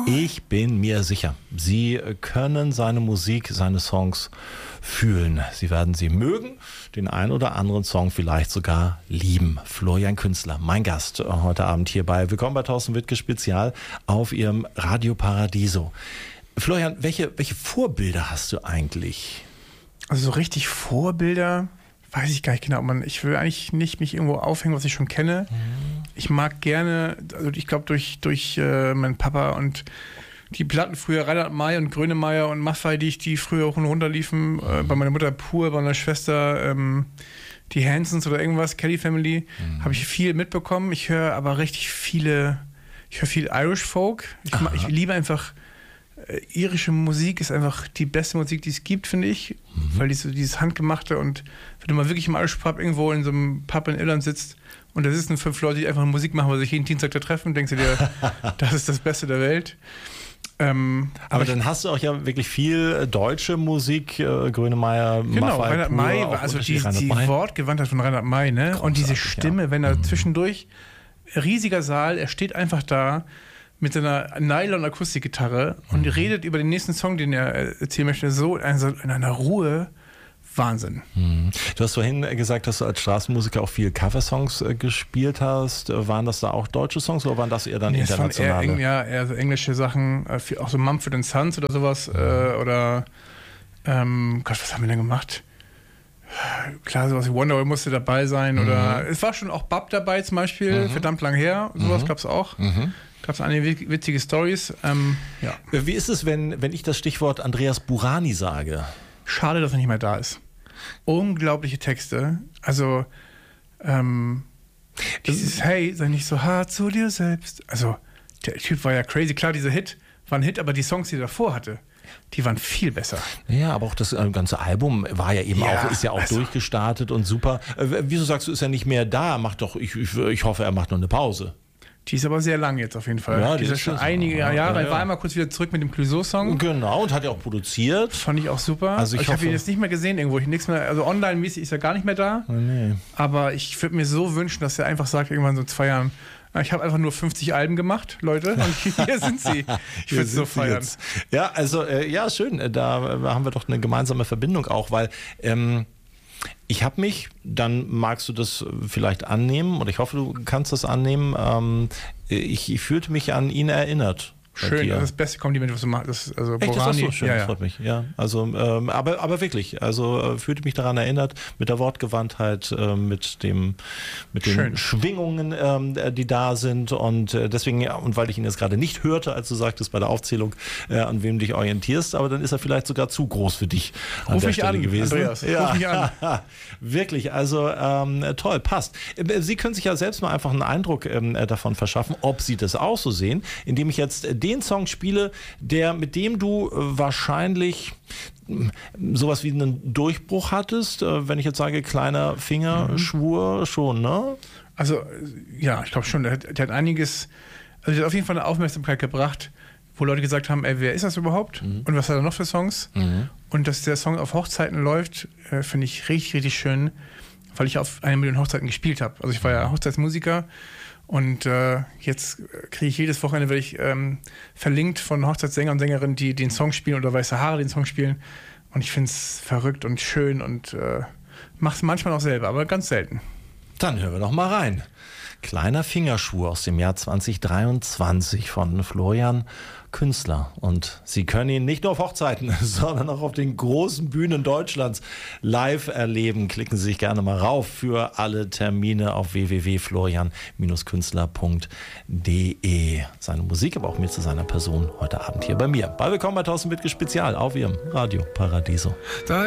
Ich bin mir sicher, Sie können seine Musik, seine Songs fühlen. Sie werden sie mögen, den einen oder anderen Song vielleicht sogar lieben. Florian Künstler, mein Gast heute Abend hierbei. Willkommen bei Thorsten Wittke Spezial auf Ihrem Radio Paradiso. Florian, welche Vorbilder hast du eigentlich? Also so richtig Vorbilder, weiß ich gar nicht genau. Ich will eigentlich nicht mich irgendwo aufhängen, was ich schon kenne. Ich mag gerne, also ich glaube durch meinen Papa und die Platten früher, Reinhard May und Grönemeyer und Maffay, die früher hoch und runter liefen, bei meiner Mutter Pur, bei meiner Schwester die Hansons oder irgendwas, Kelly Family, habe ich viel mitbekommen. Ich höre aber viel Irish Folk. Ich liebe einfach, irische Musik ist einfach die beste Musik, die es gibt, finde ich, weil dieses Handgemachte, und wenn du mal wirklich im Irish Pub irgendwo in so einem Pub in Irland sitzt und da sitzen 5 Leute, die einfach Musik machen, weil sich jeden Dienstag da treffen, denkst du dir, das ist das Beste der Welt. Aber dann hast du auch ja wirklich viel deutsche Musik, Grönemeyer, genau, Maffay, Reinhard May, also die Wortgewandtheit von Reinhard May, ne? Großartig, und diese Stimme, wenn er zwischendurch, riesiger Saal, er steht einfach da mit seiner Nylon-Akustikgitarre und redet über den nächsten Song, den er erzählen möchte, so in einer Ruhe. Wahnsinn. Du hast vorhin gesagt, dass du als Straßenmusiker auch viel Coversongs gespielt hast. Waren das da auch deutsche Songs oder waren das eher dann internationale? Eher so englische Sachen, auch so Mumford & Sons oder sowas. Oder Gott, was haben wir denn gemacht? Klar, sowas wie Wonderwall musste dabei sein. Oder es war schon auch Bab dabei zum Beispiel, verdammt lang her. Sowas gab es auch. Gab es einige witzige Storys. Ja. Wie ist es, wenn ich das Stichwort Andreas Burani sage? Schade, dass er nicht mehr da ist. Unglaubliche Texte. Also, dieses Hey, sei nicht so hart zu dir selbst. Also, der Typ war ja crazy. Klar, dieser Hit war ein Hit, aber die Songs, die er davor hatte, die waren viel besser. Ja, aber auch das ganze Album war ja eben ist ja auch durchgestartet und super. Wieso sagst du, ist er nicht mehr da? Ich hoffe, er macht noch eine Pause. Die ist aber sehr lang jetzt auf jeden Fall. Ja, die ist schon einige Jahre. Er war einmal kurz wieder zurück mit dem Clouseau-Song. Genau, und hat ja auch produziert. Fand ich auch super. Also ich habe ihn jetzt nicht mehr gesehen irgendwo. Also online-mäßig ist er gar nicht mehr da. Oh, nee. Aber ich würde mir so wünschen, dass er einfach sagt, irgendwann so 2 Jahren, ich habe einfach nur 50 Alben gemacht, Leute, und hier sind sie. Ich würde es so feiern. Jetzt. Ja, also, schön. Da haben wir doch eine gemeinsame Verbindung auch, weil ich habe mich, dann magst du das vielleicht annehmen, oder ich hoffe, du kannst das annehmen, ich fühlte mich an ihn erinnert. Schön, das ist das beste Kompliment, was du machst. Also echt, das ist so schön, das freut mich. Ja, also, aber wirklich, also fühlte mich daran erinnert, mit der Wortgewandtheit, mit den Schwingungen, die da sind, und deswegen, und weil ich ihn jetzt gerade nicht hörte, als du sagtagst bei der Aufzählung, an wem du dich orientierst, aber dann ist er vielleicht sogar zu groß für dich an der Stelle gewesen. Andreas, ruf mich an. Wirklich, also toll, passt. Sie können sich ja selbst mal einfach einen Eindruck davon verschaffen, ob Sie das auch so sehen, indem ich jetzt den Song spiele, mit dem du wahrscheinlich sowas wie einen Durchbruch hattest, wenn ich jetzt sage, kleiner Fingerschwur, schon, ne? Also, ja, ich glaube schon, der hat einiges, also der hat auf jeden Fall eine Aufmerksamkeit gebracht, wo Leute gesagt haben, ey, wer ist das überhaupt? Und was hat er noch für Songs? Und dass der Song auf Hochzeiten läuft, finde ich richtig, richtig schön, weil ich auf 1 Million Hochzeiten gespielt habe. Also ich war ja Hochzeitsmusiker. Und jetzt kriege ich jedes Wochenende, werde ich verlinkt von Hochzeitssänger und Sängerinnen, die den Song spielen, oder Weiße Haare den Song spielen. Und ich finde es verrückt und schön und mache es manchmal auch selber, aber ganz selten. Dann hören wir doch mal rein. Kleiner Fingerschwur aus dem Jahr 2023 von Florian Künstler. Und Sie können ihn nicht nur auf Hochzeiten, sondern auch auf den großen Bühnen Deutschlands live erleben. Klicken Sie sich gerne mal rauf für alle Termine auf www.florian-künstler.de. Seine Musik, aber auch mehr zu seiner Person heute Abend hier bei mir. Willkommen bei Thorsten Wittke Spezial auf Ihrem Radio Paradiso.